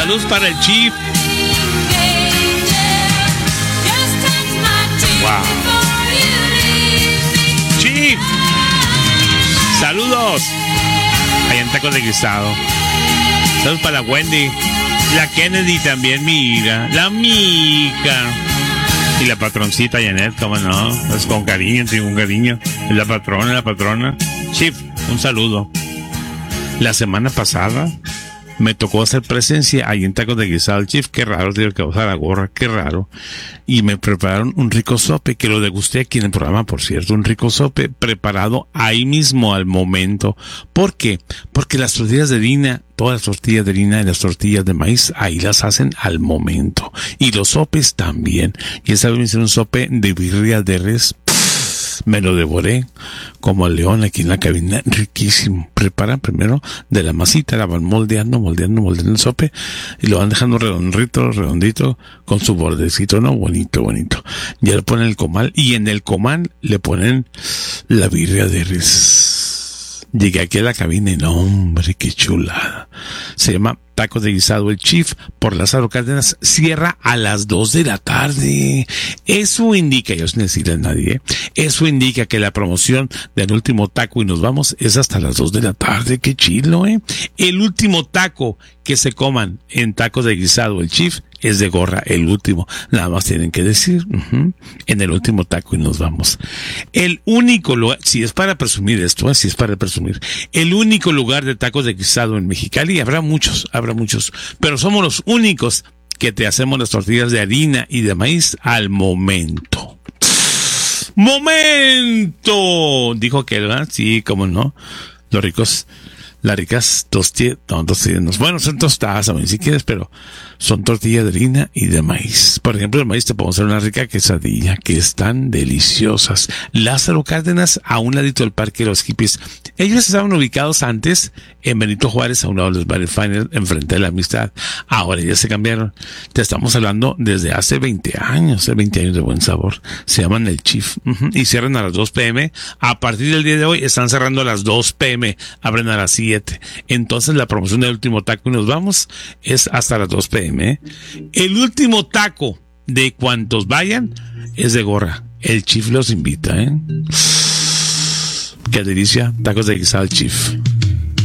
Salud para el Chief. Wow. Chief. Saludos. Allá en Tacos de Guisado. Salud para Wendy. La Kennedy también, mira. La Mica. Y la patroncita Janet, cómo no. Es con cariño, sí, con cariño. Es la patrona. Chief, un saludo. La semana pasada me tocó hacer presencia ahí en Tacos de Guisado. Chief, qué raro, tío, que usar la gorra, qué raro. Y me prepararon un rico sope, que lo degusté aquí en el programa, por cierto. Un rico sope preparado ahí mismo al momento. ¿Por qué? Porque las tortillas de harina, todas las tortillas de harina y las tortillas de maíz, ahí las hacen al momento. Y los sopes también. Y esa vez me hicieron un sope de birria de res. Me lo devoré como el león aquí en la cabina, riquísimo. Preparan primero de la masita, la van moldeando el sope y lo van dejando redondito con su bordecito, ¿no? Bonito. Ya le ponen el comal y en el comal le ponen la birria de res. Llegué aquí a la cabina y no, hombre, qué chulada. Se llama Tacos de Guisado el Chief por Lázaro Cárdenas. Cierra a las 2 de la tarde. Eso indica, yo sin decirle a nadie, eso indica que la promoción del último taco y nos vamos es hasta las 2 de la tarde. Qué chilo, El último taco que se coman en Tacos de Guisado el Chief es de gorra, el último. Nada más tienen que decir, en el último taco y nos vamos. El único lugar, si es para presumir esto, si es para presumir, el único lugar de tacos de guisado en Mexicali, habrá muchos, pero somos los únicos que te hacemos las tortillas de harina y de maíz al momento. ¡Momento! Dijo aquel, ¿verdad? Sí, cómo no. Las ricas tortillas, bueno, son tostadas también si quieres, pero son tortillas de harina y de maíz. Por ejemplo, de maíz te podemos hacer una rica quesadilla, que están deliciosas. Lázaro Cárdenas, a un ladito del Parque de los Hippies. Ellos estaban ubicados antes en Benito Juárez, a un lado de los bares Finer, enfrente de la Amistad. Ahora ya se cambiaron. Te estamos hablando desde hace 20 años de buen sabor. Se llaman El Chief. Y cierran a las 2 p.m. A partir del día de hoy están cerrando a las 2 p.m. Abren a las 7. Entonces la promoción del último taco y nos vamos es hasta las 2 p.m. El último taco de cuantos vayan es de gorra. El Chief los invita, Qué delicia, tacos de guisado el Chief.